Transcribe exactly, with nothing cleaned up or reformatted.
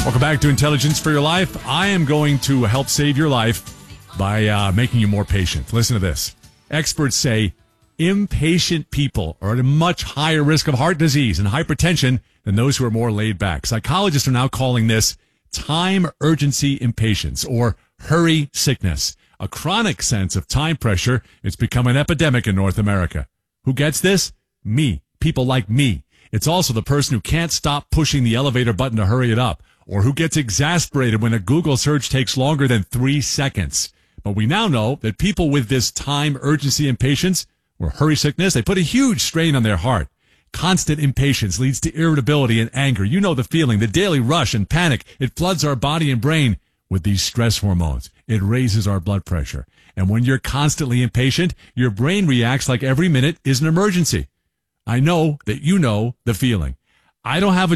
Welcome back to Intelligence for Your Life. I am going to help save your life by uh, making you more patient. Listen to this. Experts say impatient people are at a much higher risk of heart disease and hypertension than those who are more laid back. Psychologists are now calling this time urgency impatience or hurry sickness, a chronic sense of time pressure. It's become an epidemic in North America. Who gets this? Me. People like me. It's also the person who can't stop pushing the elevator button to hurry it up, or who gets exasperated when a Google search takes longer than three seconds. But we now know that people with this time urgency impatience or hurry sickness, they put a huge strain on their heart. Constant impatience leads to irritability and anger. You know the feeling, the daily rush and panic. It floods our body and brain with these stress hormones. It raises our blood pressure. And when you're constantly impatient, your brain reacts like every minute is an emergency. I know that you know the feeling. I don't have a